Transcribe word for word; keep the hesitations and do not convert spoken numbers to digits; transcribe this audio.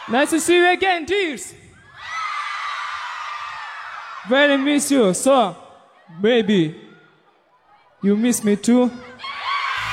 Nice to see you again, Tears. Very miss you. So, baby, you miss me too?